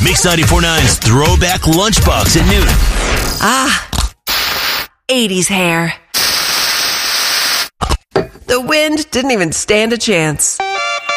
Mix 94.9's Throwback Lunchbox at noon. Ah, 80s hair. The wind didn't even stand a chance.